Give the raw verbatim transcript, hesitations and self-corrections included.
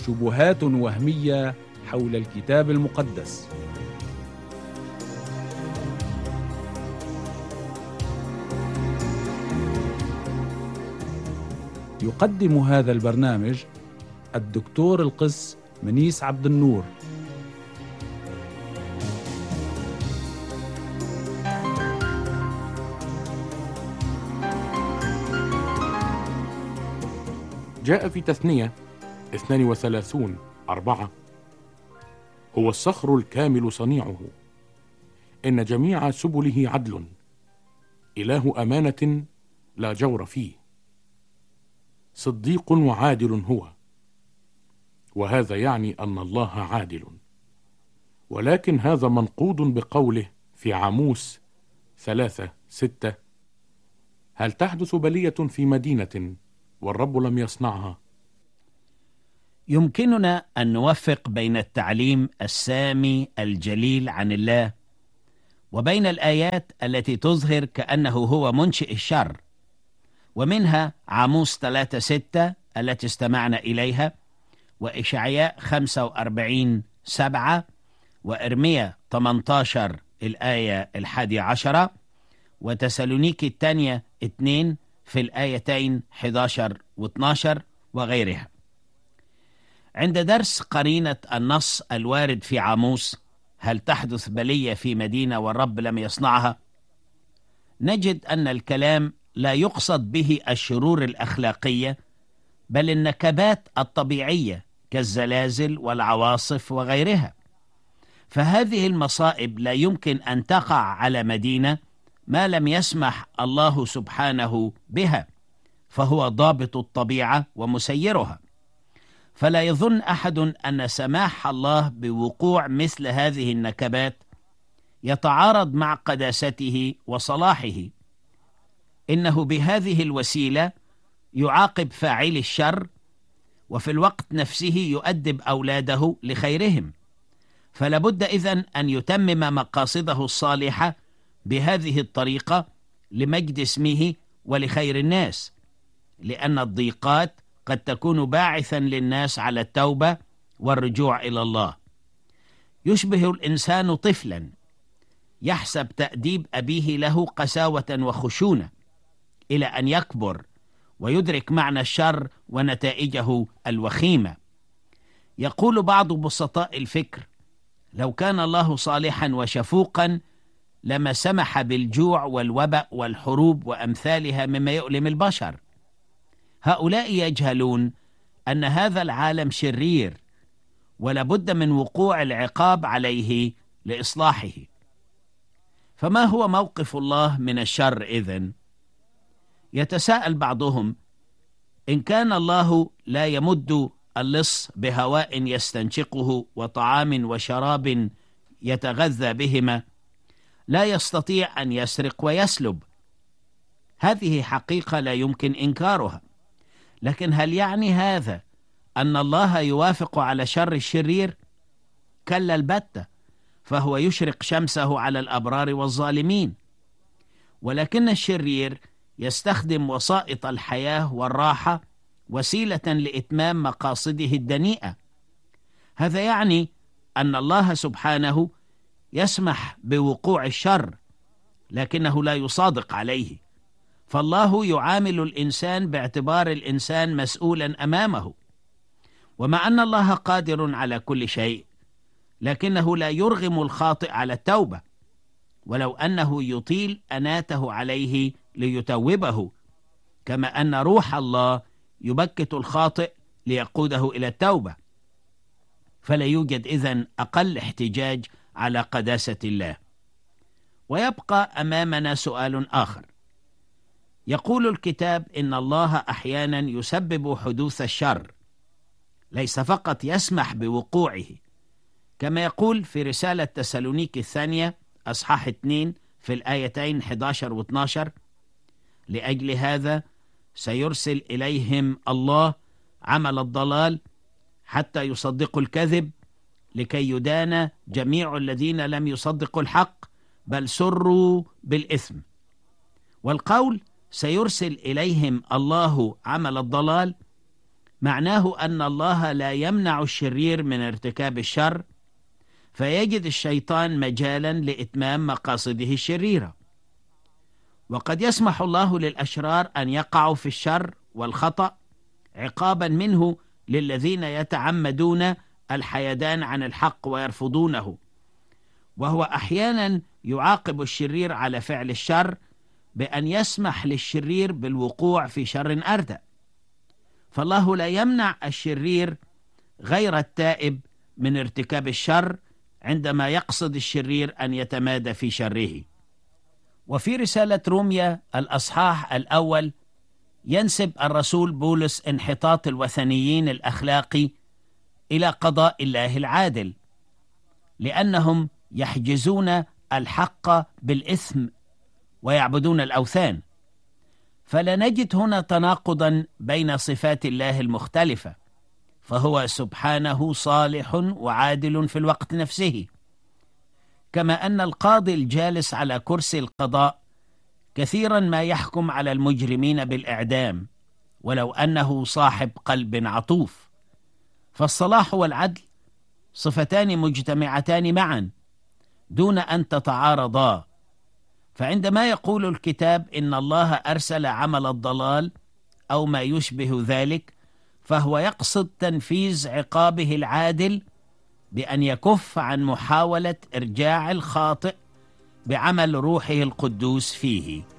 وشبهات وهمية حول الكتاب المقدس. يقدم هذا البرنامج الدكتور القس منيس عبد النور. جاء في تثنية اثنان وثلاثون أربعة: هو الصخر الكامل صنيعه، إن جميع سبله عدل، إله أمانة لا جور فيه، صديق وعادل هو. وهذا يعني أن الله عادل، ولكن هذا منقوض بقوله في عاموس ثلاثة ستة: هل تحدث بلية في مدينة والرب لم يصنعها؟ يمكننا أن نوفق بين التعليم السامي الجليل عن الله وبين الآيات التي تظهر كأنه هو منشئ الشر، ومنها عاموس ثلاثة ستة التي استمعنا إليها، وإشعياء خمسة وأربعين سبعة، وإرميا ثمانية عشر الآية الحادية عشرة، وتسالونيكي الثانية اثنين في الآيتين أحد عشر واثني عشر وغيرها. عند درس قرينة النص الوارد في عاموس هل تحدث بلية في مدينة والرب لم يصنعها، نجد أن الكلام لا يقصد به الشرور الأخلاقية، بل النكبات الطبيعية كالزلازل والعواصف وغيرها. فهذه المصائب لا يمكن أن تقع على مدينة ما لم يسمح الله سبحانه بها، فهو ضابط الطبيعة ومسيرها. فلا يظن أحد أن سماح الله بوقوع مثل هذه النكبات يتعارض مع قداسته وصلاحه. إنه بهذه الوسيلة يعاقب فاعلي الشر، وفي الوقت نفسه يؤدب أولاده لخيرهم. فلا بد إذن أن يتمم مقاصده الصالحة بهذه الطريقة لمجد اسمه ولخير الناس، لأن الضيقات قد تكون باعثا للناس على التوبة والرجوع إلى الله. يشبه الإنسان طفلا يحسب تأديب أبيه له قساوة وخشونة إلى أن يكبر ويدرك معنى الشر ونتائجه الوخيمة. يقول بعض بسطاء الفكر: لو كان الله صالحا وشفوقا لما سمح بالجوع والوباء والحروب وأمثالها مما يؤلم البشر. هؤلاء يجهلون أن هذا العالم شرير، ولا بد من وقوع العقاب عليه لإصلاحه. فما هو موقف الله من الشر إذن؟ يتساءل بعضهم: إن كان الله لا يمد اللص بهواء يستنشقه وطعام وشراب يتغذى بهما، لا يستطيع أن يسرق ويسلب. هذه حقيقة لا يمكن إنكارها، لكن هل يعني هذا أن الله يوافق على شر الشرير؟ كلا البتة، فهو يشرق شمسه على الأبرار والظالمين. ولكن الشرير يستخدم وسائط الحياة والراحة وسيلة لإتمام مقاصده الدنيئة. هذا يعني أن الله سبحانه يسمح بوقوع الشر، لكنه لا يصادق عليه. فالله يعامل الإنسان باعتبار الإنسان مسؤولا أمامه. ومع أن الله قادر على كل شيء، لكنه لا يرغم الخاطئ على التوبة، ولو أنه يطيل أناته عليه ليتوبه، كما أن روح الله يبكت الخاطئ ليقوده إلى التوبة. فلا يوجد إذن أقل احتجاج على قداسة الله. ويبقى أمامنا سؤال آخر. يقول الكتاب إن الله أحيانا يسبب حدوث الشر، ليس فقط يسمح بوقوعه، كما يقول في رسالة تسالونيكي الثانية أصحاح اثنين في الآيتين أحد عشر واثني عشر: لأجل هذا سيرسل إليهم الله عمل الضلال حتى يصدقوا الكذب، لكي يدان جميع الذين لم يصدقوا الحق بل سروا بالإثم. والقول سيرسل إليهم الله عمل الضلال معناه أن الله لا يمنع الشرير من ارتكاب الشر، فيجد الشيطان مجالا لإتمام مقاصده الشريرة. وقد يسمح الله للأشرار أن يقعوا في الشر والخطأ عقابا منه للذين يتعمدون الحيدان عن الحق ويرفضونه، وهو أحيانا يعاقب الشرير على فعل الشر بأن يسمح للشرير بالوقوع في شر أردى. فالله لا يمنع الشرير غير التائب من ارتكاب الشر عندما يقصد الشرير أن يتمادى في شره. وفي رسالة روميا الأصحاح الأول ينسب الرسول بولس انحطاط الوثنيين الأخلاقي إلى قضاء الله العادل، لأنهم يحجزون الحق بالإثم ويعبدون الأوثان. فلا نجد هنا تناقضا بين صفات الله المختلفة، فهو سبحانه صالح وعادل في الوقت نفسه، كما أن القاضي الجالس على كرسي القضاء كثيرا ما يحكم على المجرمين بالإعدام ولو أنه صاحب قلب عطوف. فالصلاح والعدل صفتان مجتمعتان معا دون أن تتعارضا. فعندما يقول الكتاب إن الله أرسل عمل الضلال أو ما يشبه ذلك، فهو يقصد تنفيذ عقابه العادل بأن يكف عن محاولة إرجاع الخاطئ بعمل روحه القدوس فيه.